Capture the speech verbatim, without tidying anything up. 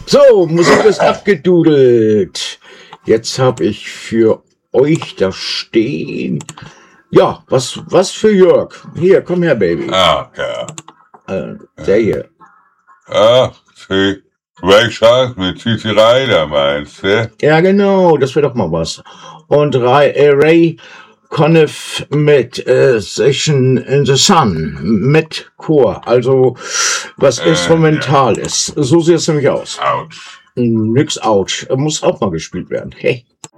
So, Musik ist abgedudelt. Jetzt habe ich für euch da stehen. Ja, was, was für Jörg? Hier, komm her, Baby. Ah, ja. Äh, der hier. Ah, sie. Welcher mit Titi Ryder, meinst du? Ja, genau, das wäre doch mal was. Und Ray, äh, Ray Conniff mit äh, Session in the Sun, mit Chor, also was Äh, instrumental ist. So sieht es nämlich aus. Autsch. Nix, ouch. Muss auch mal gespielt werden. Hey.